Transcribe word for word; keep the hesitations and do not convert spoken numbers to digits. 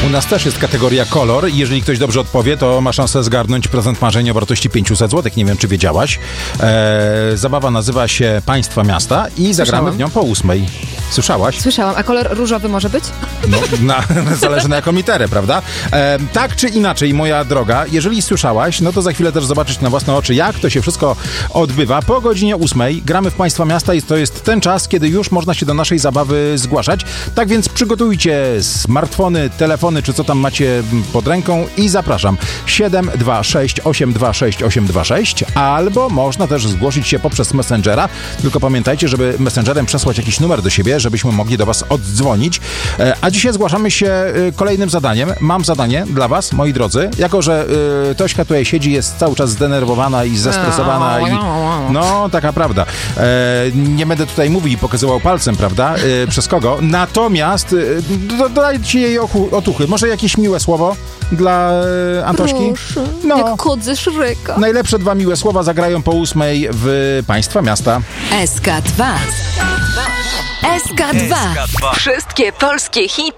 U nas też jest kategoria kolor i jeżeli ktoś dobrze odpowie, to ma szansę zgarnąć prezent marzenia o wartości pięćset złotych. Nie wiem, czy wiedziałaś. E, zabawa nazywa się Państwa Miasta i zagramy w nią po ósmej. Słyszałaś? Słyszałam. A kolor różowy może być? No, na, zależy na jaką literę, prawda? E, tak czy inaczej, moja droga, jeżeli słyszałaś, no to za chwilę też zobaczysz na własne oczy, jak to się wszystko odbywa. Po godzinie ósmej gramy w Państwa Miasta i to jest ten czas, kiedy już można się do naszej zabawy zgłaszać. Tak więc przygotujcie smartfony, telefony, czy co tam macie pod ręką i zapraszam. siedem dwa sześć osiem dwa sześć osiem dwa sześć albo można też zgłosić się poprzez Messengera. Tylko pamiętajcie, żeby Messengerem przesłać jakiś numer do siebie, żebyśmy mogli do was oddzwonić. A dzisiaj zgłaszamy się kolejnym zadaniem. Mam zadanie dla was, moi drodzy. Jako że y, Tośka tutaj siedzi, jest cały czas zdenerwowana i zestresowana i no, taka prawda. E, nie będę tutaj mówił i pokazywał palcem, prawda? E, przez kogo. Natomiast y, do, dodajcie jej ochu, otuchy. Może jakieś miłe słowo dla y, Antośki? Proszę, no. jak kod ze Szreka. Najlepsze dwa miłe słowa zagrają po ósmej w Państwa Miasta. S K dwa. S K dwa. Wszystkie polskie hity.